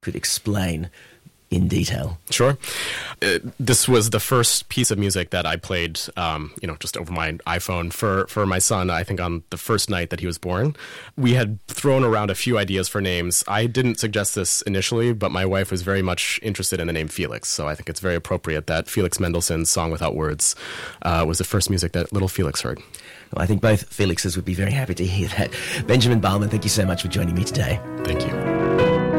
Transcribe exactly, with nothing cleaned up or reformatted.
could explain in detail. Sure. Uh, this was the first piece of music that I played, um, you know, just over my iPhone for, for my son, I think on the first night that he was born. We had thrown around a few ideas for names. I didn't suggest this initially, but my wife was very much interested in the name Felix, so I think it's very appropriate that Felix Mendelssohn's Song Without Words uh, was the first music that little Felix heard. Well, I think both Felixes would be very happy to hear that. Benjamin Bauman, thank you so much for joining me today. Thank you.